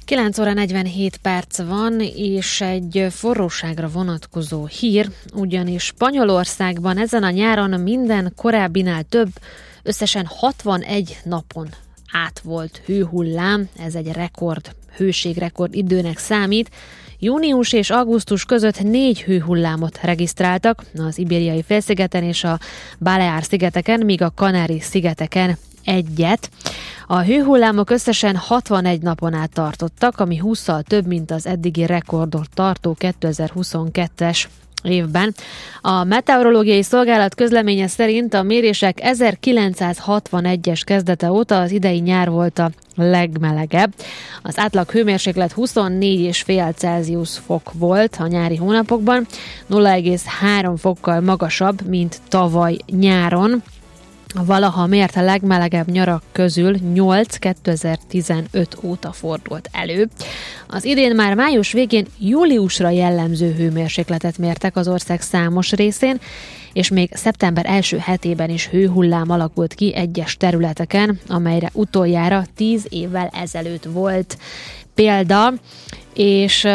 9 óra 47 perc van, és egy forróságra vonatkozó hír, ugyanis Spanyolországban ezen a nyáron minden korábbinál több, összesen 61 napon át volt hőhullám, ez egy rekord, hőségrekord időnek számít. Június és augusztus között 4 hőhullámot regisztráltak az Ibériai félszigeten és a Baleár-szigeteken, míg a Kanári-szigeteken egyet. A hőhullámok összesen 61 napon át tartottak, ami 20-szal több, mint az eddigi rekordot tartó 2022-es évben. A meteorológiai szolgálat közleménye szerint a mérések 1961-es kezdete óta az idei nyár volt a legmelegebb. Az átlag hőmérséklet 24,5 Celsius fok volt a nyári hónapokban, 0,3 fokkal magasabb, mint tavaly nyáron. A valaha mért a legmelegebb nyarak közül 8 2015 óta fordult elő. Az idén már május végén júliusra jellemző hőmérsékletet mértek az ország számos részén, és még szeptember első hetében is hőhullám alakult ki egyes területeken, amelyre utoljára 10 évvel ezelőtt volt példa, és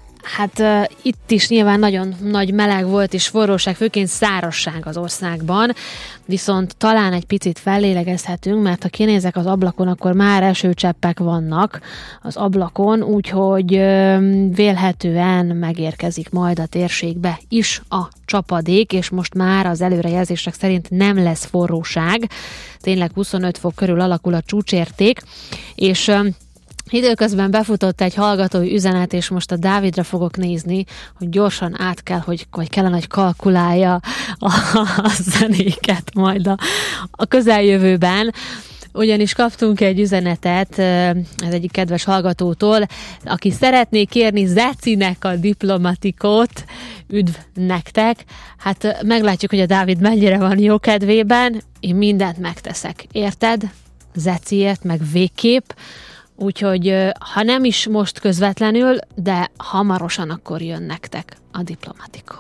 itt is nyilván nagyon nagy meleg volt, és forróság, főként szárazság az országban, viszont talán egy picit fellélegezhetünk, mert ha kinézek az ablakon, akkor már esőcseppek vannak az ablakon, úgyhogy vélhetően megérkezik majd a térségbe is a csapadék, és most már az előrejelzések szerint nem lesz forróság, tényleg 25 fok körül alakul a csúcsérték, és időközben befutott egy hallgatói üzenet, és most a Dávidra fogok nézni, hogy gyorsan át kell, vagy kellene, hogy kalkulálja a zenéket majd a közeljövőben. Ugyanis kaptunk egy üzenetet ez egyik kedves hallgatótól, aki szeretné kérni Zecinek a Diplomatikót. Üdv nektek! Hát meglátjuk, hogy a Dávid mennyire van jó kedvében. Én mindent megteszek. Érted? Zeciért, meg végképp. Úgyhogy ha nem is most közvetlenül, de hamarosan akkor jön nektek a Diplomático.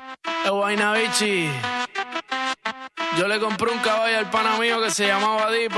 Yo le compré un caballo al pana mío que se llamaba Dipo.